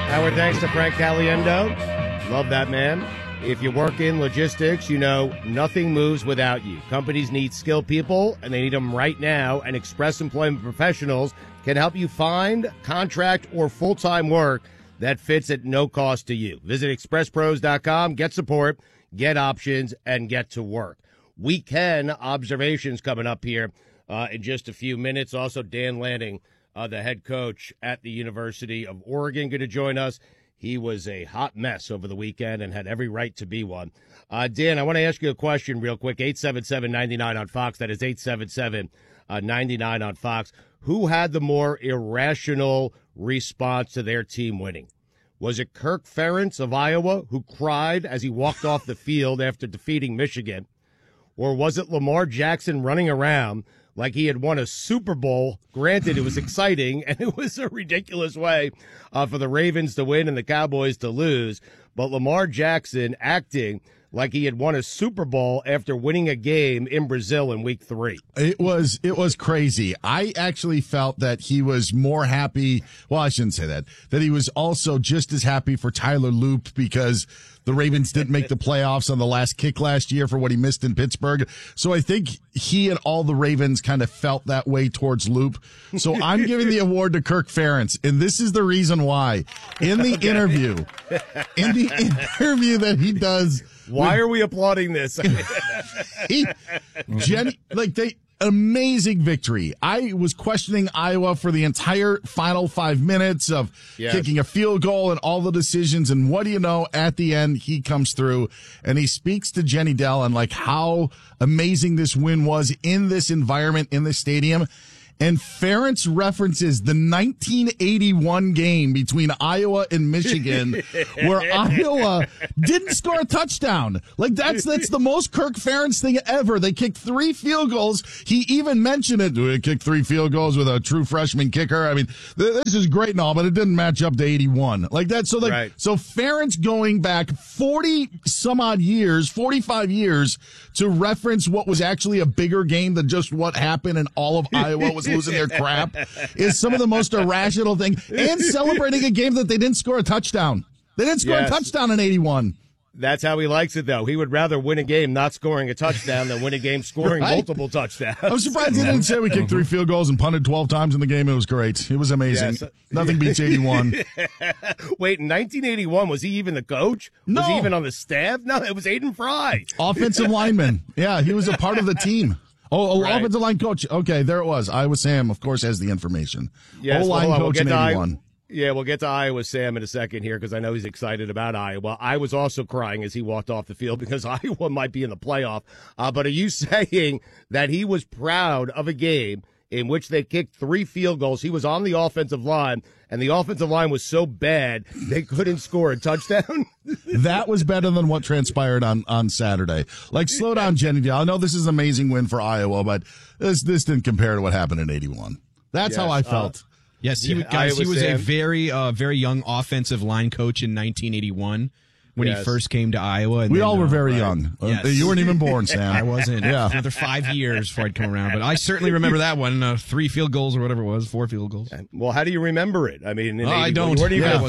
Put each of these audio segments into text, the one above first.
Our thanks to Frank Caliendo. Love that man. If you work in logistics, you know nothing moves without you. Companies need skilled people, and they need them right now, and Express Employment Professionals can help you find contract or full-time work that fits at no cost to you. Visit expresspros.com, get support, get options, and get to work. Weekend observations coming up here in just a few minutes. Also, Dan Lanning, the head coach at the University of Oregon, going to join us. He was a hot mess over the weekend and had every right to be one. Dan, I want to ask you a question real quick. 877-99 on Fox. That is 877-99 on Fox. Who had the more irrational response to their team winning? Was it Kirk Ferentz of Iowa, who cried as he walked off the field after defeating Michigan? Or was it Lamar Jackson running around like he had won a Super Bowl? Granted, it was exciting, and it was a ridiculous way for the Ravens to win and the Cowboys to lose. But Lamar Jackson acting like he had won a Super Bowl after winning a game in Brazil in week 3. It was crazy. I actually felt that he was more happy. Well, I shouldn't say that he was also just as happy for Tyler Loop because the Ravens didn't make the playoffs on the last kick last year for what he missed in Pittsburgh. So I think he and all the Ravens kind of felt that way towards Loop. So I'm giving the award to Kirk Ferentz. And this is the reason why. In the interview that he does. Why are we applauding this? Amazing victory. I was questioning Iowa for the entire final 5 minutes of kicking a field goal and all the decisions. And what do you know? At the end, he comes through and he speaks to Jenny Dell and like how amazing this win was in this environment, in this stadium. And Ferentz references the 1981 game between Iowa and Michigan where Iowa didn't score a touchdown. Like that's the most Kirk Ferentz thing ever. They kicked 3 field goals. He even mentioned it. We kicked 3 field goals with a true freshman kicker. I mean, this is great and all, but it didn't match up to 81. Like that. So right. So Ferentz going back 40 some odd years, 45 years to reference what was actually a bigger game than just what happened and all of Iowa was losing their crap is some of the most irrational thing. And celebrating a game that they didn't score a touchdown. They didn't score a touchdown in 81. That's how he likes it, though. He would rather win a game not scoring a touchdown than win a game scoring multiple touchdowns. I'm surprised he didn't say we kicked 3 field goals and punted 12 times in the game. It was great. It was amazing. Yes. Nothing beats 81. Wait, in 1981, was he even the coach? No. Was he even on the staff? No, it was Aiden Fry. Offensive lineman. Yeah, he was a part of the team. Oh, right. Offensive line coach. Okay, there it was. Iowa Sam, of course, has the information. Yes, O-line coach in 81. Yeah, we'll get to Iowa Sam in a second here because I know he's excited about Iowa. I was also crying as he walked off the field because Iowa might be in the playoff. But are you saying that he was proud of a game in which they kicked 3 field goals? He was on the offensive line, and the offensive line was so bad they couldn't score a touchdown? That was better than what transpired on Saturday. Like, slow down, Jenny Dale. I know this is an amazing win for Iowa, but this didn't compare to what happened in 81. That's how I felt. Yes, he was a very young offensive line coach in 1981 when he first came to Iowa. And we all were very young. Yes. You weren't even born, Sam. I wasn't. Yeah. Another 5 years before I'd come around. But I certainly remember that one, 3 field goals or whatever it was, 4 field goals. Well, how do you remember it? I mean, I don't.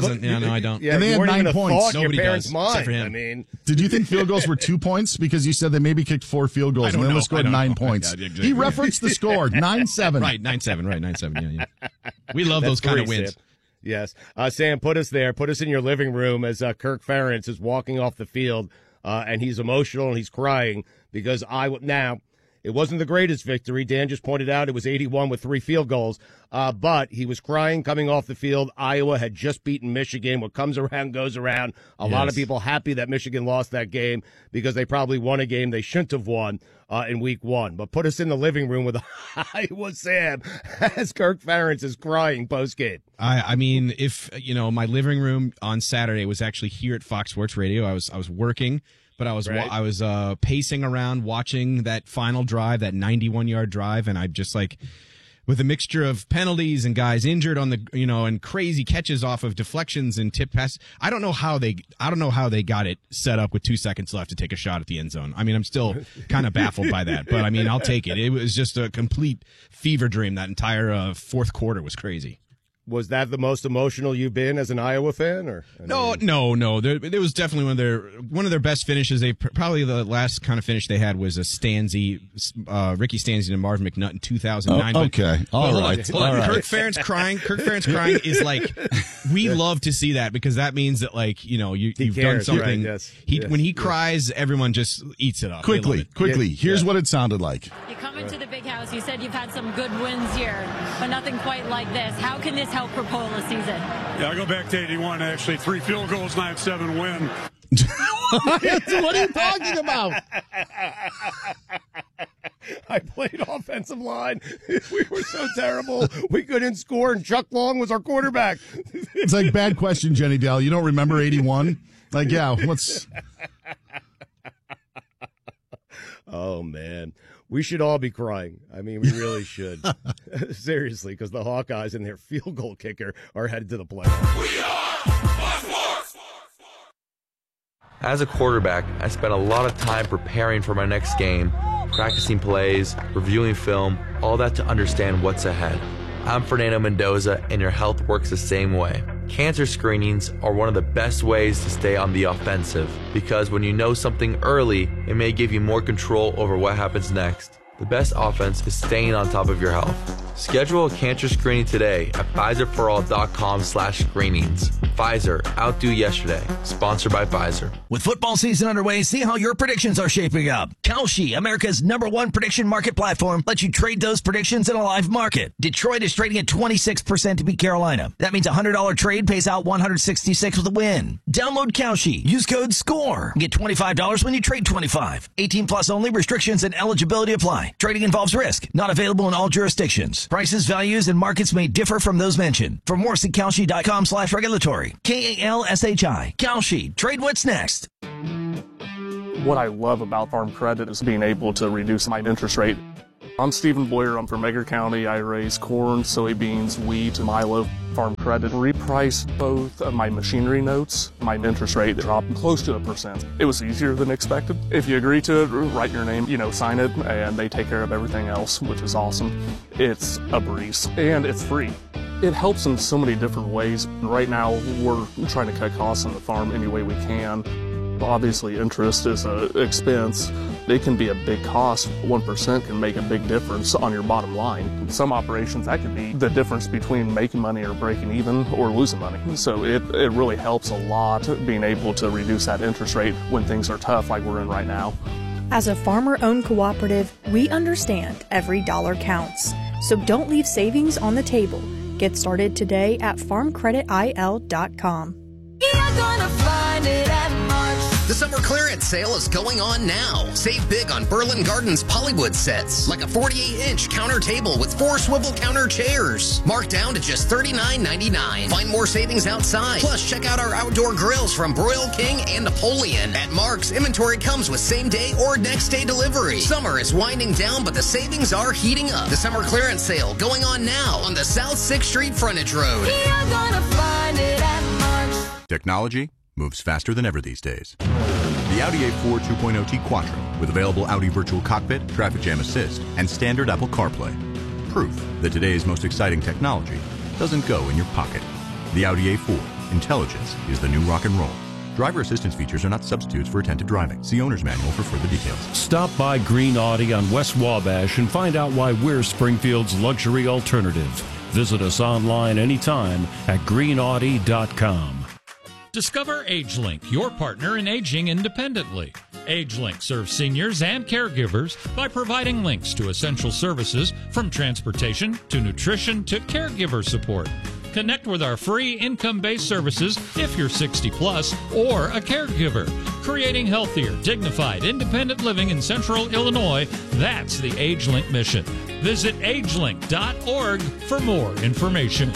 I don't. And they had 9 points. Nobody does, except for him. I mean, did you think field goals were 2 points? Because you said they maybe kicked 4 field goals and they only scored 9 points. Yeah, exactly. He referenced the score, 9-7. Right, 9-7. Right, 9-7. Yeah. We love those kind of wins. Sam. Yes. Sam, put us there. Put us in your living room as Kirk Ferentz is walking off the field, and he's emotional and he's crying because now, it wasn't the greatest victory. Dan just pointed out it was 81 with 3 field goals, but he was crying coming off the field. Iowa had just beaten Michigan. What comes around goes around. A lot of people happy that Michigan lost that game because they probably won a game they shouldn't have won in week 1. But put us in the living room with Iowa Sam as Kirk Ferentz is crying post-game. I mean, if, my living room on Saturday was actually here at Fox Sports Radio. I was working. But I was pacing around watching that final drive, that 91-yard drive, and I'm just like, with a mixture of penalties and guys injured on the, and crazy catches off of deflections and tip passes. I don't know how they got it set up with 2 seconds left to take a shot at the end zone. I mean, I'm still kind of baffled by that, but I mean, I'll take it. It was just a complete fever dream. That entire fourth quarter was crazy. Was that the most emotional you've been as an Iowa fan, or no? There was definitely one of their best finishes. Probably the last kind of finish they had was a Ricky Stanzi and Marvin McNutt in 2009. Okay, all right. Kirk Ferentz crying is like, we love to see that, because that means that, like, you've done something. Right, yes. When he cries, everyone just eats it up. Quickly. Here's what it sounded like. You come into the big house. You said you've had some good wins here, but nothing quite like this. How can this help for Pola season? Yeah, I go back to 81, actually. 3 field goals, 9-7 win. What are you talking about? I played offensive line. We were so terrible. We couldn't score, and Chuck Long was our quarterback. It's like, bad question, Jenny Dell. You don't remember 81? Like, yeah, what's... Oh, man. We should all be crying. I mean, we really should. Seriously, because the Hawkeyes and their field goal kicker are headed to the playoffs. We are Sports! As a quarterback, I spent a lot of time preparing for my next game, practicing plays, reviewing film, all that to understand what's ahead. I'm Fernando Mendoza, and your health works the same way. Cancer screenings are one of the best ways to stay on the offensive, because when you know something early, it may give you more control over what happens next. The best offense is staying on top of your health. Schedule a cancer screening today at Pfizerforall.com/screenings. Pfizer, outdo yesterday. Sponsored by Pfizer. With football season underway, see how your predictions are shaping up. Kalshi, America's #1 prediction market platform, lets you trade those predictions in a live market. Detroit is trading at 26% to beat Carolina. That means a $100 trade pays out $166 with a win. Download Kalshi. Use code SCORE. Get $25 when you trade 25. 18 plus only. Restrictions and eligibility apply. Trading involves risk. Not available in all jurisdictions. Prices, values, and markets may differ from those mentioned. For more, see Kalshi.com/regulatory. KALSHI. Kalshi. Trade what's next. What I love about Farm Credit is being able to reduce my interest rate. I'm Stephen Boyer. I'm from Edgar County. I raise corn, soybeans, wheat, and milo. Farm Credit repriced both of my machinery notes. My interest rate dropped close to 1%. It was easier than expected. If you agree to it, write your name, sign it, and they take care of everything else, which is awesome. It's a breeze, and it's free. It helps in so many different ways. Right now, we're trying to cut costs on the farm any way we can. Obviously, interest is an expense. It can be a big cost. 1% can make a big difference on your bottom line. Some operations, that could be the difference between making money or breaking even or losing money. So it really helps a lot being able to reduce that interest rate when things are tough like we're in right now. As a farmer-owned cooperative, we understand every dollar counts. So don't leave savings on the table. Get started today at farmcreditil.com. You're gonna find it at Mark's. The summer clearance sale is going on now. Save big on Berlin Gardens Pollywood sets, like a 48-inch counter table with 4 swivel counter chairs. Marked down to just $39.99. Find more savings outside. Plus, check out our outdoor grills from Broil King and Napoleon. At Mark's, inventory comes with same-day or next-day delivery. Summer is winding down, but the savings are heating up. The summer clearance sale going on now on the South 6th Street Frontage Road. You're gonna find it at Mark's. Technology moves faster than ever these days. The Audi A4 2.0T Quattro with available Audi Virtual Cockpit, Traffic Jam Assist, and standard Apple CarPlay. Proof that today's most exciting technology doesn't go in your pocket. The Audi A4. Intelligence is the new rock and roll. Driver assistance features are not substitutes for attentive driving. See owner's manual for further details. Stop by Green Audi on West Wabash and find out why we're Springfield's luxury alternative. Visit us online anytime at greenaudi.com. Discover AgeLink, your partner in aging independently. AgeLink serves seniors and caregivers by providing links to essential services from transportation to nutrition to caregiver support. Connect with our free income-based services if you're 60 plus or a caregiver. Creating healthier, dignified, independent living in Central Illinois, that's the AgeLink mission. Visit agelink.org for more information.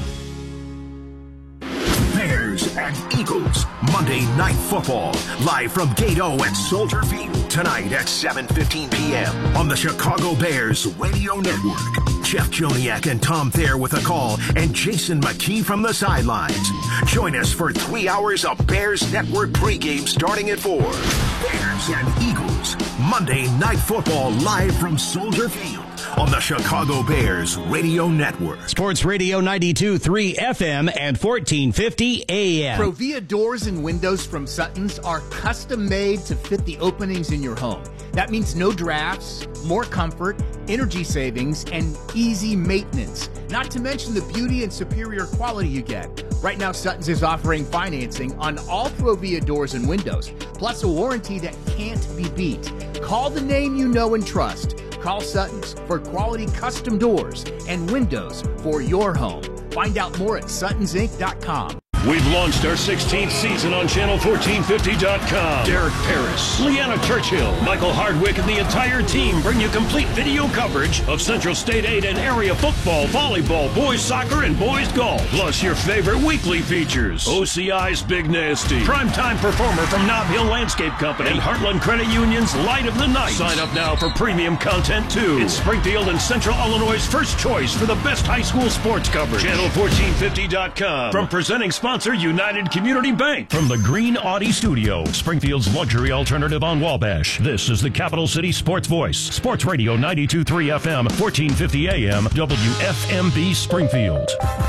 Bears and Eagles, Monday Night Football, live from Gate O at Soldier Field, tonight at 7:15 p.m. on the Chicago Bears Radio Network. Jeff Joniak and Tom Thayer with a call, and Jason McKee from the sidelines. Join us for 3 hours of Bears Network pregame starting at 4. Bears and Eagles, Monday Night Football, live from Soldier Field on the Chicago Bears Radio Network. Sports Radio 92.3 FM and 1450 AM. Provia doors and windows from Sutton's are custom made to fit the openings in your home. That means no drafts, more comfort, energy savings, and easy maintenance. Not to mention the beauty and superior quality you get. Right now, Sutton's is offering financing on all Provia doors and windows, plus a warranty that can't be beat. Call the name you know and trust. Call Sutton's for quality custom doors and windows for your home. Find out more at suttonsinc.com. We've launched our 16th season on channel1450.com. Derek Paris, Leanna Churchill, Michael Hardwick, and the entire team bring you complete video coverage of Central State 8 and area football, volleyball, boys soccer, and boys golf. Plus your favorite weekly features. OCI's Big Nasty, primetime performer from Nob Hill Landscape Company, and Heartland Credit Union's Light of the Night. Sign up now for premium content too. It's Springfield and Central Illinois' first choice for the best high school sports coverage. Channel1450.com. From presenting sponsor United Community Bank. From the Green Audi Studio, Springfield's luxury alternative on Wabash. This is the Capital City Sports Voice. Sports Radio 92.3 FM, 1450 AM, WFMB Springfield.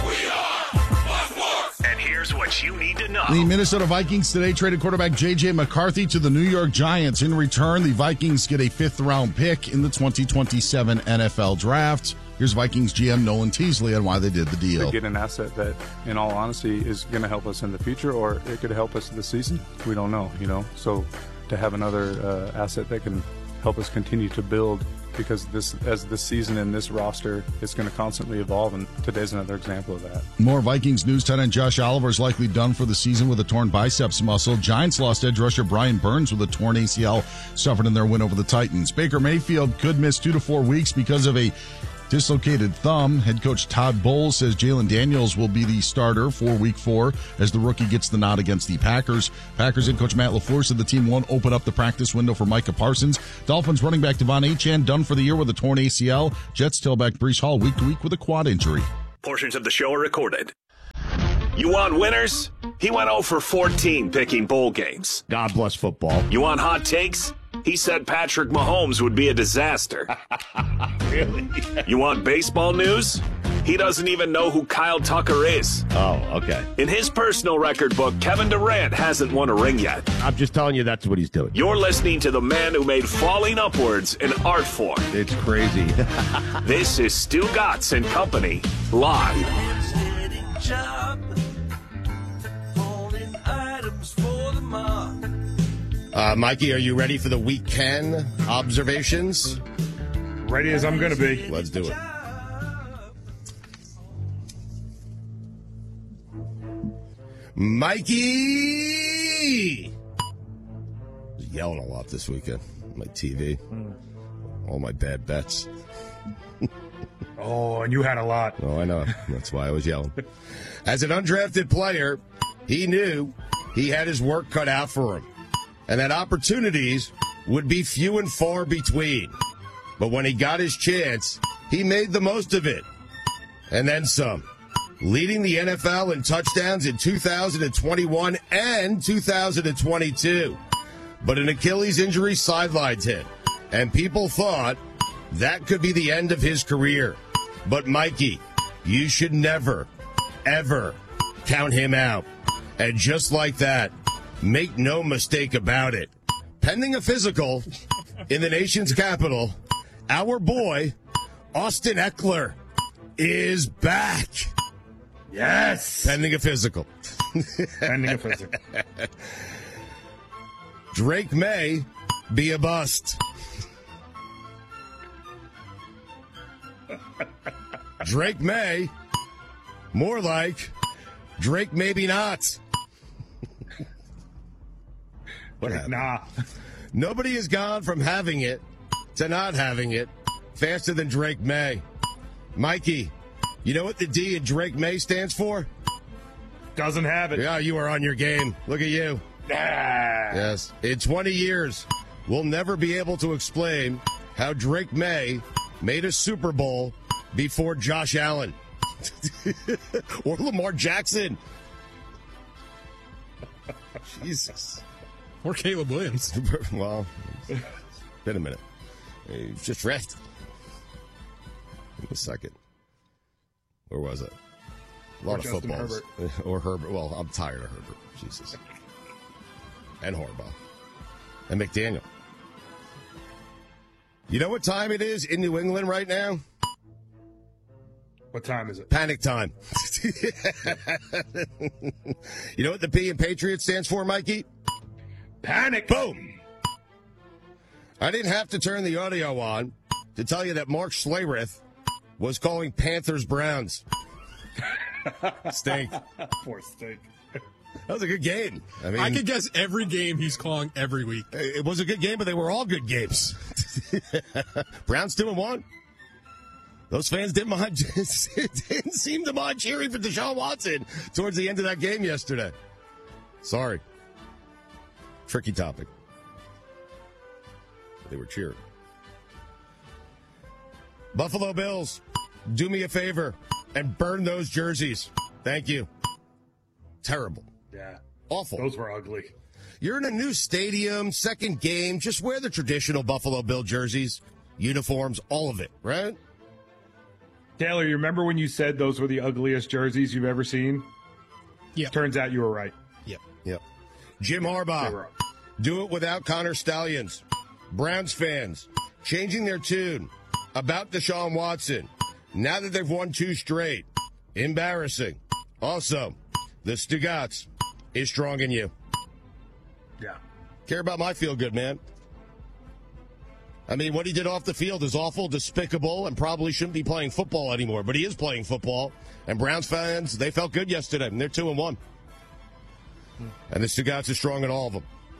And here's what you need to know. The Minnesota Vikings today traded quarterback J.J. McCarthy to the New York Giants. In return, the Vikings get a 5th-round pick in the 2027 NFL Draft. Here's Vikings GM Nolan Teasley on why they did the deal. To get an asset that, in all honesty, is going to help us in the future, or it could help us this season. We don't know, So to have another asset that can help us continue to build, because as this season and this roster is going to constantly evolve, and today's another example of that. More Vikings news. Tight end Josh Oliver is likely done for the season with a torn biceps muscle. Giants lost edge rusher Brian Burns with a torn ACL suffered in their win over the Titans. Baker Mayfield could miss 2 to 4 weeks because of a dislocated thumb. Head coach Todd Bowles says Jalen Daniels will be the starter for Week 4 as the rookie gets the nod against the Packers. Packers head coach Matt LaFleur said the team won't open up the practice window for Micah Parsons. Dolphins running back Devon Achane done for the year with a torn ACL. Jets tailback Breece Hall week to week with a quad injury. Portions of the show are recorded. You want winners? He went 0 for 14 picking bowl games. God bless football. You want hot takes? He said Patrick Mahomes would be a disaster. Really? You want baseball news? He doesn't even know who Kyle Tucker is. Oh, okay. In his personal record book, Kevin Durant hasn't won a ring yet. I'm just telling you that's what he's doing. You're listening to the man who made falling upwards an art form. It's crazy. This is Stu Gatz and Company, live. Mikey, are you ready for the Week 10 observations? Ready as I'm going to be. Let's do it. Mikey! I was yelling a lot this weekend on my TV. All my bad bets. Oh, and you had a lot. Oh, I know. That's why I was yelling. As an undrafted player, he knew he had his work cut out for him, and that opportunities would be few and far between. But when he got his chance, he made the most of it. And then some. Leading the NFL in touchdowns in 2021 and 2022. But an Achilles injury sidelines him, and people thought that could be the end of his career. But Mikey, you should never, ever count him out. And just like that, make no mistake about it, pending a physical in the nation's capital, our boy, Austin Eckler, is back. Yes. Pending a physical. Pending a physical. Drake may be a bust. Drake may. More like Drake maybe not. What happened? Nah. Nobody has gone from having it to not having it faster than Drake May. Mikey, you know what the D in Drake May stands for? Doesn't have it. Yeah, you are on your game. Look at you. Yes. In 20 years, we'll never be able to explain how Drake May made a Super Bowl before Josh Allen or Lamar Jackson. Jesus. Or Caleb Williams. Well, been a minute. He's just rested. a second. Where was it? A lot of Justin footballs. Or Herbert. Well, I'm tired of Herbert. Jesus. And Harbaugh. And McDaniel. You know what time it is in New England right now? What time is it? Panic time. You know what the P in Patriot stands for, Mikey? Panic. Boom. I didn't have to turn the audio on to tell you that Mark Schlereth was calling Panthers Browns. Stink. Poor Stink. That was a good game. I mean, I could guess every game he's calling every week. It was a good game, but they were all good games. Browns 2-1. Those fans didn't seem to mind cheering for Deshaun Watson towards the end of that game yesterday. Sorry. Tricky topic. But they were cheering. Buffalo Bills, do me a favor and burn those jerseys. Thank you. Terrible. Yeah. Awful. Those were ugly. You're in a new stadium, second game. Just wear the traditional Buffalo Bill jerseys, uniforms, all of it, right? Taylor, you remember when you said those were the ugliest jerseys you've ever seen? Yeah. Turns out you were right. Yep. Jim Harbaugh, do it without Connor Stallions. Browns fans, changing their tune about Deshaun Watson. Now that they've won 2 straight. Embarrassing. Also, the Stugats is strong in you. Yeah. Care about my feel-good, man. I mean, what he did off the field is awful, despicable, and probably shouldn't be playing football anymore. But he is playing football. And Browns fans, they felt good yesterday. And they're 2-1. And the Stugats are strong in all of them.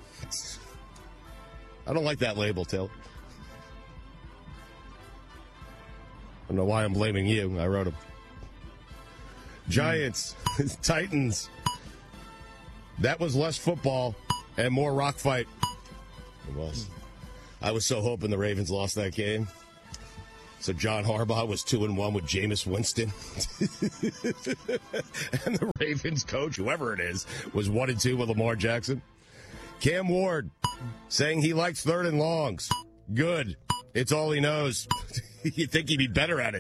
I don't like that label, Till. I don't know why I'm blaming you. I wrote them. Giants, Titans. That was less football and more rock fight. It was. I was so hoping the Ravens lost that game. So John Harbaugh was 2-1 with Jameis Winston. And the Ravens coach, whoever it is, was 1-2 with Lamar Jackson. Cam Ward saying he likes 3rd and longs. Good. It's all he knows. You'd think he'd be better at it.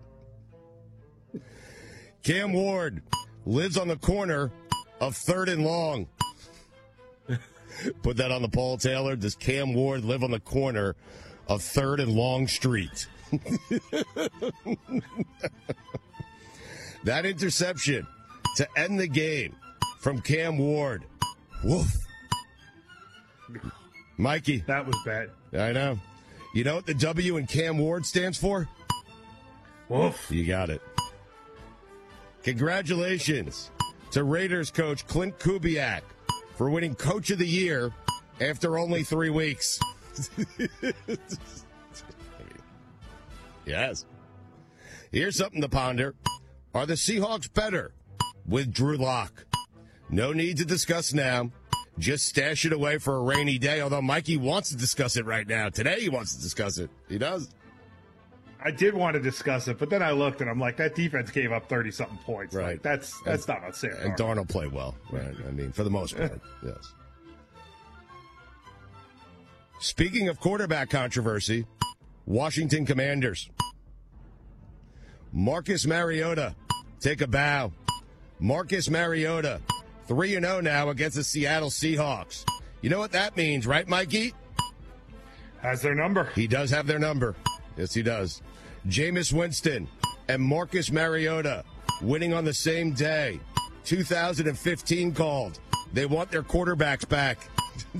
Cam Ward lives on the corner of 3rd and long. Put that on the poll, Taylor. Does Cam Ward live on the corner of 3rd and Long Street? That interception to end the game from Cam Ward. Woof. Mikey. That was bad. I know. You know what the W in Cam Ward stands for? Woof. You got it. Congratulations to Raiders coach Clint Kubiak for winning Coach of the Year after only 3 weeks. Yes. Here's something to ponder. Are the Seahawks better with Drew Lock? No need to discuss now. Just stash it away for a rainy day, although Mikey wants to discuss it right now. Today he wants to discuss it. He does. I did want to discuss it, but then I looked and I'm like, that defense gave up 30-something points. Right. Like, that's not on Sam And Darnold played well. Right. I mean, for the most part, yes. Speaking of quarterback controversy, Washington Commanders. Marcus Mariota, take a bow. Marcus Mariota, 3-0 now against the Seattle Seahawks. You know what that means, right, Mikey? Has their number. He does have their number. Yes, he does. Jameis Winston and Marcus Mariota winning on the same day. 2015 called. They want their quarterbacks back.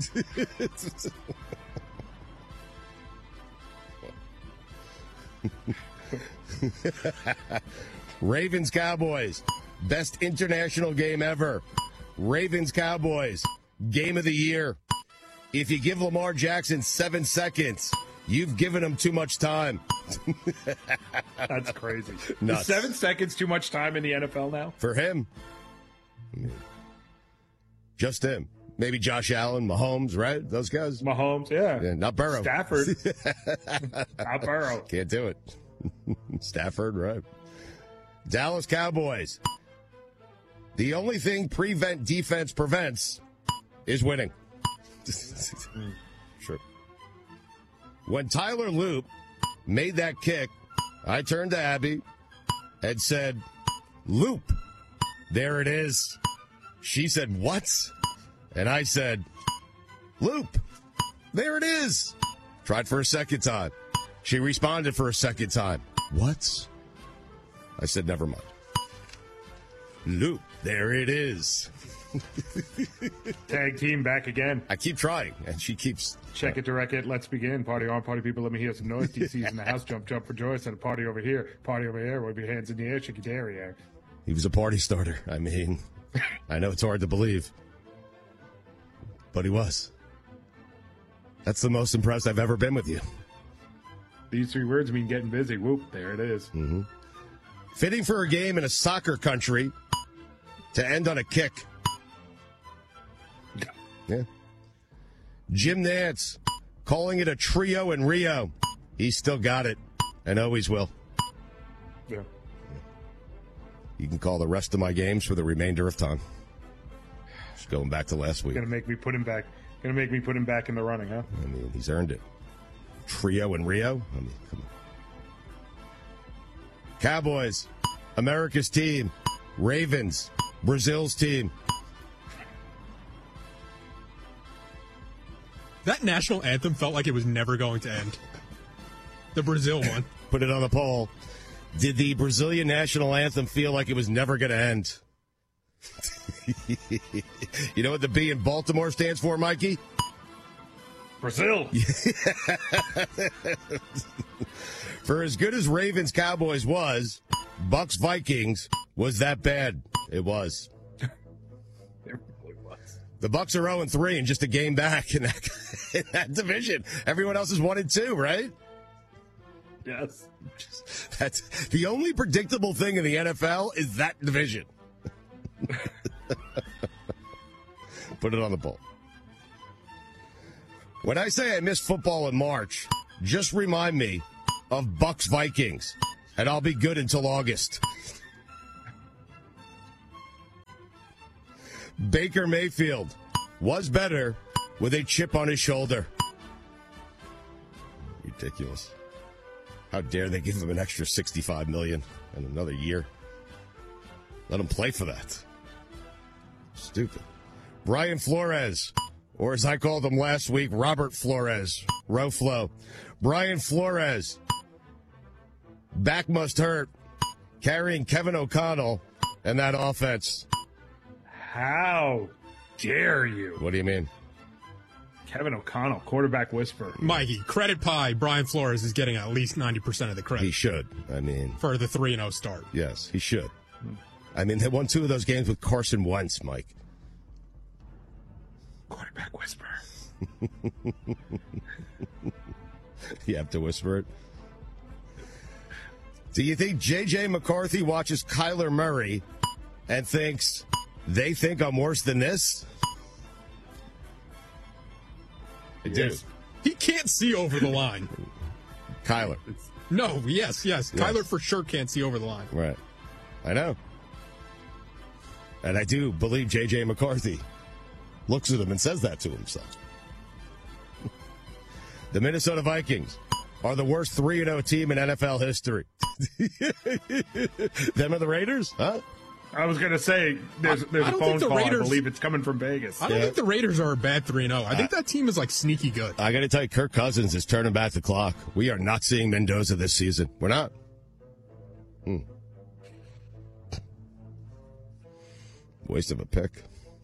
Ravens Cowboys. Best international game ever. Ravens Cowboys. Game of the year. If you give Lamar Jackson 7 seconds, you've given him too much time. That's crazy. Nuts. Is 7 seconds too much time in the NFL now? For him. Just him. Maybe Josh Allen, Mahomes, right? Those guys. Mahomes, yeah. Not Burrow. Stafford. Not Burrow. Can't do it. Stafford, right. Dallas Cowboys. The only thing prevent defense prevents is winning. Sure. When Tyler Loop made that kick, I turned to Abby and said, "Loop, there it is." She said, "What?" And I said, "Loop, there it is." Tried for a second time. She responded for a second time. "What?" I said, "Never mind." "Loop, there it is." Tag team back again. I keep trying, and she keeps... Check it to wreck it. Let's begin. Party on, party people. Let me hear some noise. DC's in the house. Jump, jump for joy. Set a party over here. Party over here. Wave your hands in the air. Shake your derriere. He was a party starter. I mean, I know it's hard to believe, but he was. That's the most impressed I've ever been with you. These 3 words mean getting busy. Whoop, there it is. Mm-hmm. Fitting for a game in a soccer country to end on a kick. Yeah. Jim Nantz calling it a trio in Rio. He's still got it and always will. Yeah. You can call the rest of my games for the remainder of time. Just going back to last week. Gonna make me put him back. Gonna make me put him back in the running, huh? I mean, he's earned it. Trio in Rio? I mean, come on. Cowboys, America's team. Ravens, Brazil's team. That national anthem felt like it was never going to end. The Brazil one. Put it on the poll. Did the Brazilian national anthem feel like it was never going to end? You know what the B in Baltimore stands for, Mikey? Brazil. For as good as Ravens Cowboys was, Bucks Vikings was that bad. It was. The Bucks are 0-3 and just a game back in that division. Everyone else is 1-2, right? Yes. That's the only predictable thing in the NFL is that division. Put it on the poll. When I say I miss football in March, just remind me of Bucks Vikings, and I'll be good until August. Baker Mayfield was better with a chip on his shoulder. Ridiculous. How dare they give him an extra $65 million in another year? Let him play for that. Stupid. Brian Flores, or as I called him last week, Robert Flores, Roflo. Brian Flores, back must hurt, carrying Kevin O'Connell and that offense. How dare you? What do you mean? Kevin O'Connell, quarterback whisperer. Mikey, credit pie, Brian Flores is getting at least 90% of the credit. He should. I mean, for the 3-0 start. Yes, he should. I mean, they won 2 of those games with Carson Wentz, Mike. Quarterback whisperer. You have to whisper it. Do you think J.J. McCarthy watches Kyler Murray and thinks, they think I'm worse than this? I do. He can't see over the line. Kyler. No, yes. Kyler for sure can't see over the line. Right. I know. And I do believe J.J. McCarthy looks at him and says that to himself. The Minnesota Vikings are the worst 3-0 team in NFL history. Them are the Raiders? Huh? I was going to say, there's a phone call. I believe it's coming from Vegas. I don't think the Raiders are a bad 3-0. I think that team is like sneaky good. I got to tell you, Kirk Cousins is turning back the clock. We are not seeing Mendoza this season. We're not. Waste of a pick.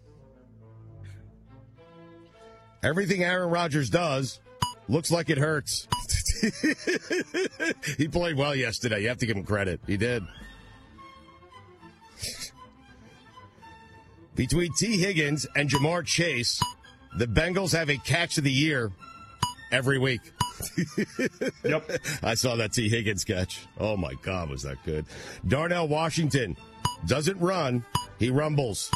Everything Aaron Rodgers does looks like it hurts. He played well yesterday. You have to give him credit. He did. Between T. Higgins and Jamar Chase, the Bengals have a catch of the year every week. Yep. I saw that T. Higgins catch. Oh, my God, was that good. Darnell Washington doesn't run. He rumbles.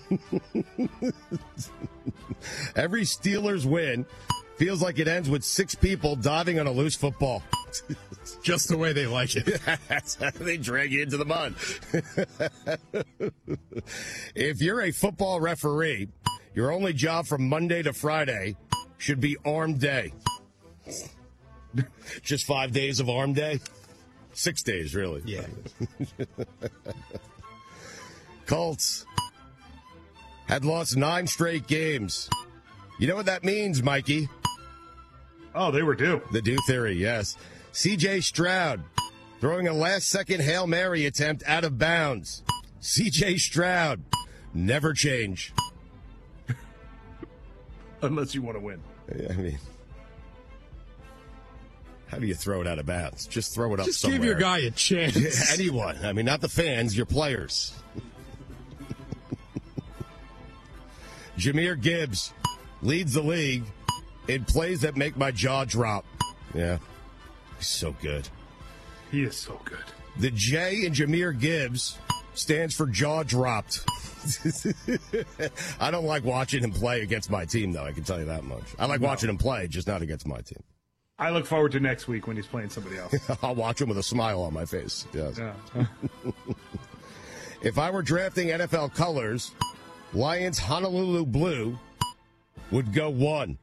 Every Steelers win feels like it ends with 6 people diving on a loose football. Just the way they like it. That's how they drag you into the mud. If you're a football referee, your only job from Monday to Friday should be arm day. Just 5 days of arm day. 6 days, really. Yeah. Colts had lost 9 straight games. You know what that means, Mikey? Oh, they were due. The due theory, yes. C.J. Stroud throwing a last-second Hail Mary attempt out of bounds. C.J. Stroud, never change. Unless you want to win. I mean, how do you throw it out of bounds? Just throw it up Just somewhere. give your guy a chance. Anyone. I mean, not the fans, your players. Jahmyr Gibbs leads the league in plays that make my jaw drop. Yeah, he's so good. He is so good. The J in Jahmyr Gibbs stands for jaw dropped. I don't like watching him play against my team, though. I can tell you that much. I like watching him play, just not against my team. I look forward to next week when he's playing somebody else. I'll watch him with a smile on my face. Yes. Yeah. If I were drafting NFL colors, Lions Honolulu Blue would go 1.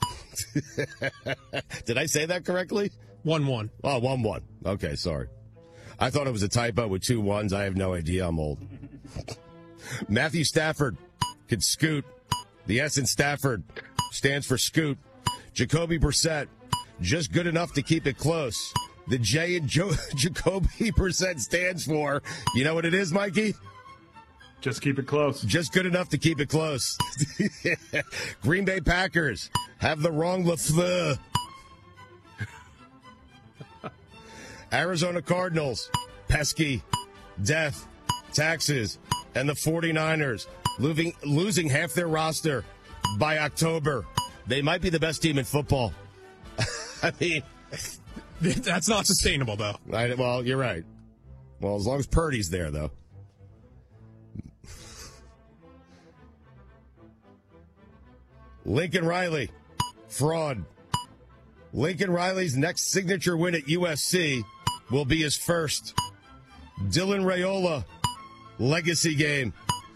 Did I say that correctly? 1-1. Oh, 1-1. Okay, sorry. I thought it was a typo with 2 1s. I have no idea. I'm old. Matthew Stafford could scoot. The S in Stafford stands for scoot. Jacoby Brissett, just good enough to keep it close. The J in Jacoby Brissett stands for, you know what it is, Mikey? Just keep it close. Just good enough to keep it close. Green Bay Packers have the wrong LaFleur. Arizona Cardinals, pesky, death, taxes, and the 49ers losing half their roster by October. They might be the best team in football. I mean, that's not sustainable, though. Well, you're right. Well, as long as Purdy's there, though. Lincoln Riley, fraud. Lincoln Riley's next signature win at USC will be his first. Dylan Raiola, legacy game.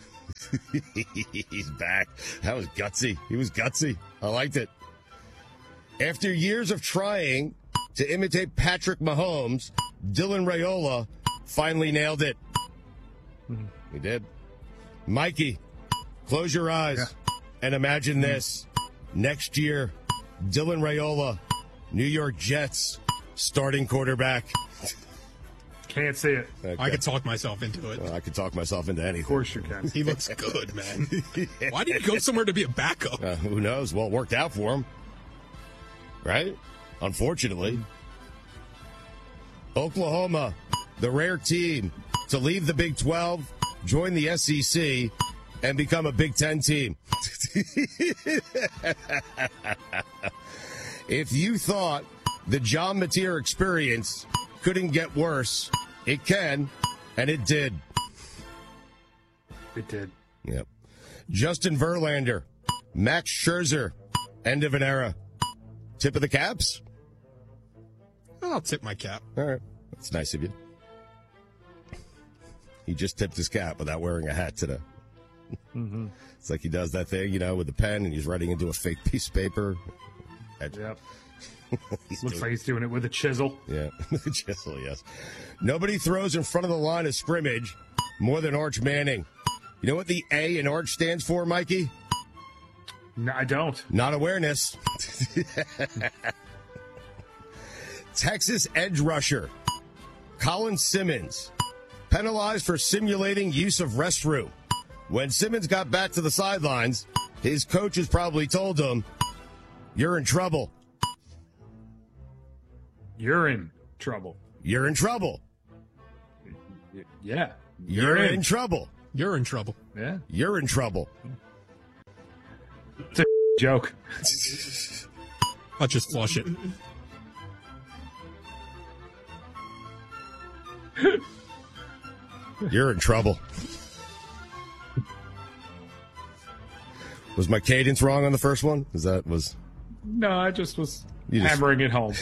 He's back. That was gutsy. He was gutsy. I liked it. After years of trying to imitate Patrick Mahomes, Dylan Raiola finally nailed it. He did. Mikey, close your eyes and imagine this. Next year, Dylan Raiola, New York Jets, starting quarterback. Can't see it. Okay. I could talk myself into it. Well, I could talk myself into anything. Of course you can. He looks good, man. Why did he go somewhere to be a backup? Who knows? Well, it worked out for him. Right? Unfortunately. Oklahoma, the rare team to leave the Big 12, join the SEC, and become a Big 10 team. If you thought the John Mateer experience couldn't get worse, it can, and it did. It did. Yep. Justin Verlander, Max Scherzer, end of an era. Tip of the caps? I'll tip my cap. All right. That's nice of you. He just tipped his cap without wearing a hat today. Mm-hmm. It's like he does that thing, with the pen, and he's writing into a fake piece of paper. Yep. Looks like he's doing it with a chisel. Yeah, with a chisel, yes. Nobody throws in front of the line of scrimmage more than Arch Manning. You know what the A in Arch stands for, Mikey? No, I don't. Not awareness. Texas edge rusher Colin Simmons penalized for simulating use of restroom. When Simmons got back to the sidelines, his coaches probably told him, "You're in trouble. You're in trouble. You're in trouble. Yeah. You're in trouble. You're in trouble. Yeah. You're in trouble." It's a joke. I'll just flush it. You're in trouble. Was my cadence wrong on the first one? No, I just was You just- hammering it home.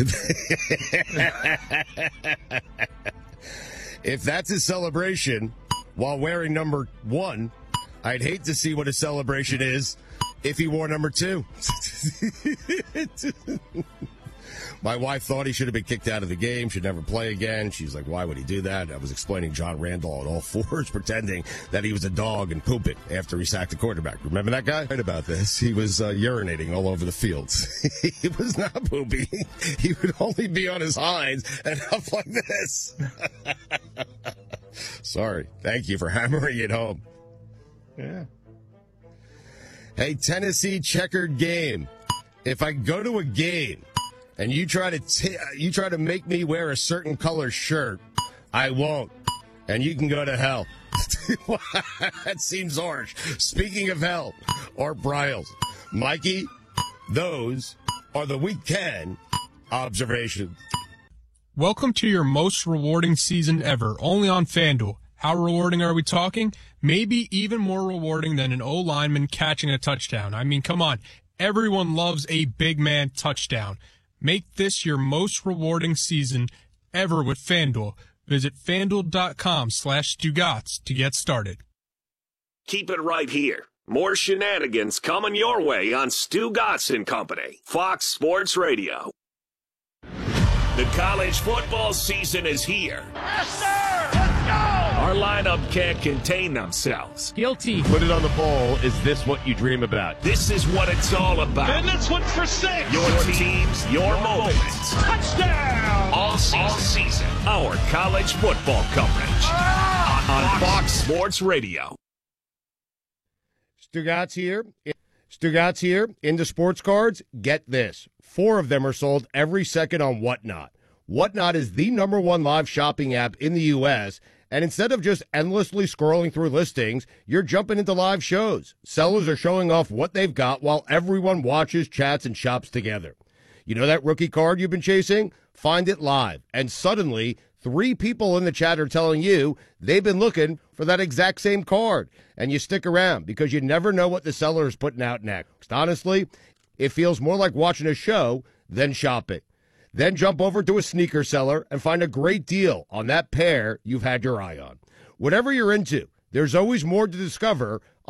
If that's his celebration while wearing number 1, I'd hate to see what his celebration is if he wore number 2. My wife thought he should have been kicked out of the game, should never play again. She's like, why would he do that? I was explaining John Randall on all fours, pretending that he was a dog and pooping after he sacked the quarterback. Remember that guy? Right about this. He was urinating all over the fields. He was not pooping. He would only be on his hinds and up like this. Sorry. Thank you for hammering it home. Yeah. Hey, Tennessee checkered game. If I go to a game and you try to make me wear a certain color shirt, I won't. And you can go to hell. That seems harsh. Speaking of hell, Art Briles. Mikey, those are the weekend observations. Welcome to your most rewarding season ever, only on FanDuel. How rewarding are we talking? Maybe even more rewarding than an O-lineman catching a touchdown. I mean, come on. Everyone loves a big man touchdown. Make this your most rewarding season ever with FanDuel. Visit FanDuel.com/Stugotz to get started. Keep it right here. More shenanigans coming your way on Stugotz and Company, Fox Sports Radio. The college football season is here. Yes, sir! Let's go! Our lineup can't contain themselves. Guilty. Put it on the poll. Is this what you dream about? This is what it's all about. And this one's for 6. Your teams, your moments. Touchdown! All season. Our college football coverage on Fox Sports Radio. Stugotz here. Stugotz here. Into sports cards. Get this. 4 of them are sold every second on Whatnot. Whatnot is the #1 live shopping app in the U.S., and instead of just endlessly scrolling through listings, you're jumping into live shows. Sellers are showing off what they've got while everyone watches, chats, and shops together. You know that rookie card you've been chasing? Find it live, and suddenly 3 people in the chat are telling you they've been looking for that exact same card. And you stick around because you never know what the seller is putting out next. Honestly, it feels more like watching a show than shopping. Then jump over to a sneaker seller and find a great deal on that pair you've had your eye on. Whatever you're into, there's always more to discover